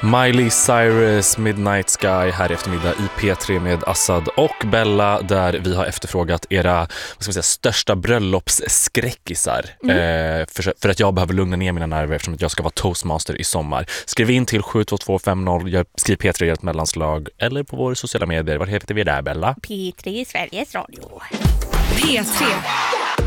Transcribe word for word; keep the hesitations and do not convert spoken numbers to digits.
Miley Cyrus, Midnight Sky här i eftermiddag i P tre med Assad och Bella, där vi har efterfrågat era vad ska man säga, största bröllopsskräckisar mm. eh, för, för att jag behöver lugna ner mina nerver eftersom jag ska vara toastmaster i sommar. Skriv in till sju två två fem noll, skriv P tre i ett mellanslag eller på våra sociala medier. Vad heter vi där, Bella? P tre i Sveriges Radio. P tre